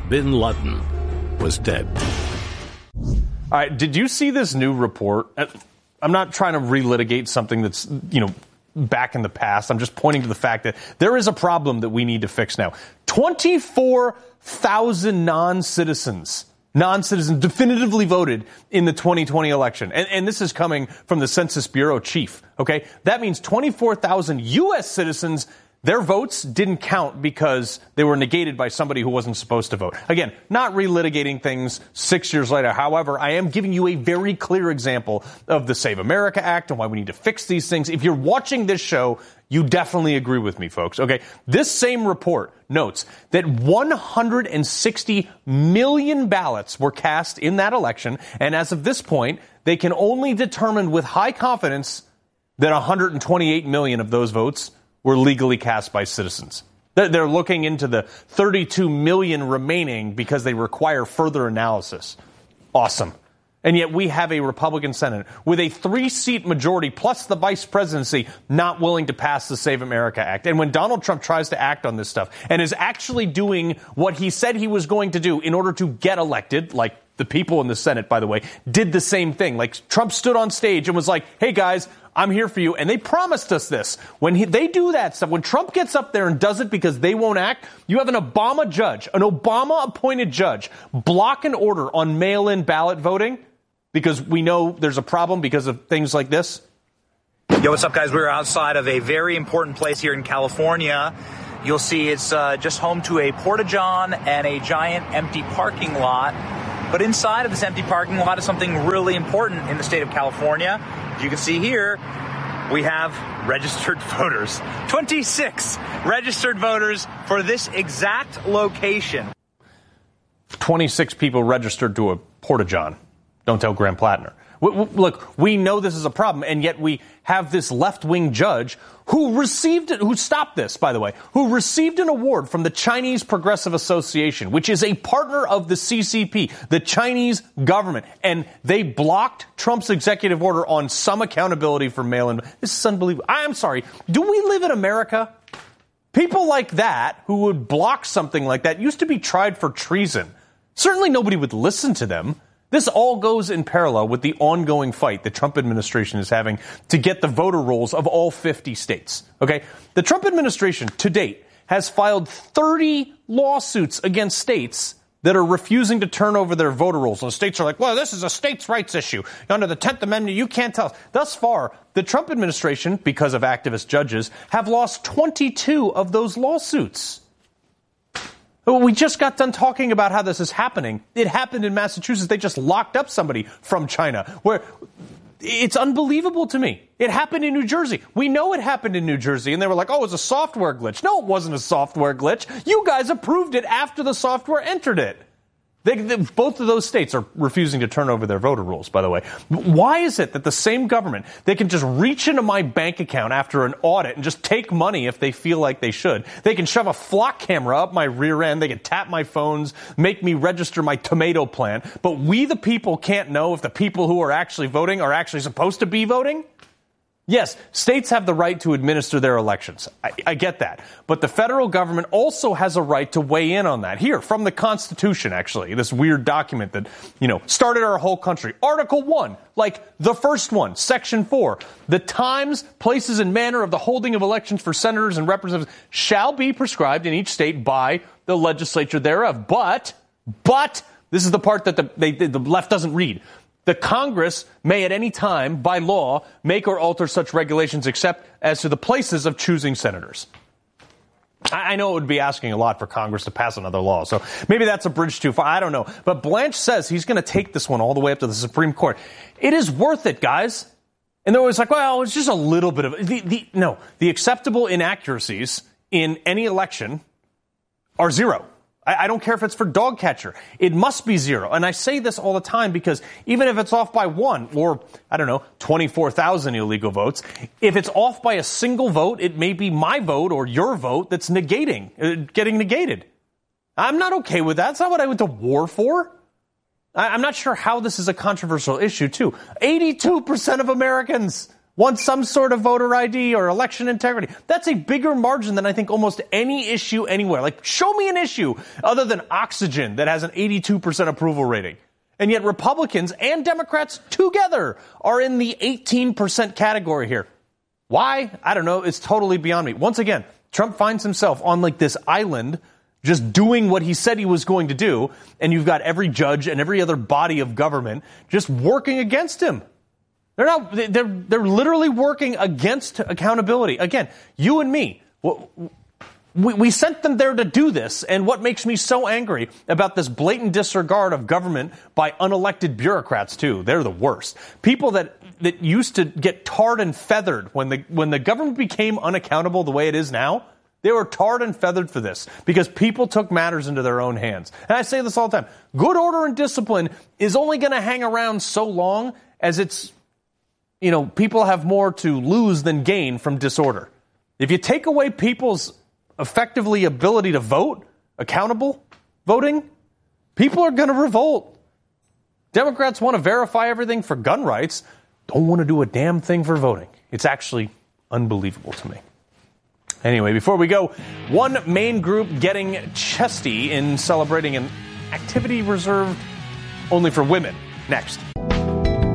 bin Laden was dead. All right, did you see this new report? I'm not trying to relitigate something that's, back in the past. I'm just pointing to the fact that there is a problem that we need to fix now. 24,000 non-citizens definitively voted in the 2020 election. And this is coming from the Census Bureau chief, okay? That means 24,000 U.S. citizens, their votes didn't count because they were negated by somebody who wasn't supposed to vote. Again, not relitigating things 6 years later. However, I am giving you a very clear example of the Save America Act and why we need to fix these things. If you're watching this show, you definitely agree with me, folks. Okay, this same report notes that 160 million ballots were cast in that election, and as of this point, they can only determine with high confidence that 128 million of those votes were legally cast by citizens. They're looking into the 32 million remaining because they require further analysis. Awesome. And yet we have a Republican Senate with a 3-seat majority plus the vice presidency not willing to pass the Save America Act. And when Donald Trump tries to act on this stuff and is actually doing what he said he was going to do in order to get elected, like the people in the Senate, by the way, did the same thing. Like Trump stood on stage and was like, hey, guys, I'm here for you. And they promised us this. When they do that stuff, when Trump gets up there and does it because they won't act, you have an Obama-appointed judge, block an order on mail-in ballot voting because we know there's a problem because of things like this. Yo, what's up, guys? We're outside of a very important place here in California. You'll see it's just home to a Porta-John and a giant empty parking lot. But inside of this empty parking lot is something really important in the state of California. As you can see here, we have registered voters. 26 registered voters for this exact location. 26 people registered to a Porta-John. Don't tell Graham Plattner. Look, we know this is a problem, and yet we have this left-wing judge who stopped this, by the way, who received an award from the Chinese Progressive Association, which is a partner of the CCP, the Chinese government, and they blocked Trump's executive order on some accountability for mail-in. This is unbelievable. I'm sorry. Do we live in America? People like that who would block something like that used to be tried for treason. Certainly nobody would listen to them. This all goes in parallel with the ongoing fight the Trump administration is having to get the voter rolls of all 50 states. Okay? The Trump administration to date has filed 30 lawsuits against states that are refusing to turn over their voter rolls. And the states are like, well, this is a states' rights issue. Under the 10th Amendment, you can't tell us. Thus far, the Trump administration, because of activist judges, have lost 22 of those lawsuits. We just got done talking about how this is happening. It happened in Massachusetts. They just locked up somebody from China. Where it's unbelievable to me. It happened in New Jersey. We know it happened in New Jersey. And they were like, oh, it was a software glitch. No, it wasn't a software glitch. You guys approved it after the software entered it. Both of those states are refusing to turn over their voter rolls, by the way. Why is it that the same government, they can just reach into my bank account after an audit and just take money if they feel like they should? They can shove a flock camera up my rear end. They can tap my phones, make me register my tomato plant. But we, the people, can't know if the people who are actually voting are actually supposed to be voting? Yes, states have the right to administer their elections. I get that. But the federal government also has a right to weigh in on that. Here, from the Constitution, actually, this weird document that, started our whole country. Article 1, like the first one, Section 4. The times, places, and manner of the holding of elections for senators and representatives shall be prescribed in each state by the legislature thereof. But, this is the part that the left doesn't read. The Congress may at any time, by law, make or alter such regulations except as to the places of choosing senators. I know it would be asking a lot for Congress to pass another law, so maybe that's a bridge too far. I don't know. But Blanche says he's going to take this one all the way up to the Supreme Court. It is worth it, guys. And they're always like, well, it's just a little bit of the acceptable inaccuracies in any election are zero. I don't care if it's for dog catcher. It must be zero. And I say this all the time because even if it's off by 1 or, 24,000 illegal votes, if it's off by a single vote, it may be my vote or your vote that's getting negated. I'm not okay with that. That's not what I went to war for. I'm not sure how this is a controversial issue, too. 82% of Americans want some sort of voter ID or election integrity. That's a bigger margin than I think almost any issue anywhere. Like, show me an issue other than oxygen that has an 82% approval rating. And yet Republicans and Democrats together are in the 18% category here. Why? I don't know. It's totally beyond me. Once again, Trump finds himself on like this island just doing what he said he was going to do, and you've got every judge and every other body of government just working against him. They're literally working against accountability. Again, you and me, we sent them there to do this, and what makes me so angry about this blatant disregard of government by unelected bureaucrats, too, they're the worst. People that used to get tarred and feathered when the government became unaccountable the way it is now, they were tarred and feathered for this because people took matters into their own hands. And I say this all the time. Good order and discipline is only going to hang around so long as it's, people have more to lose than gain from disorder. If you take away people's effectively ability to vote, accountable voting, people are going to revolt. Democrats want to verify everything for gun rights, don't want to do a damn thing for voting. It's actually unbelievable to me. Anyway, before we go, one main group getting chesty in celebrating an activity reserved only for women. Next.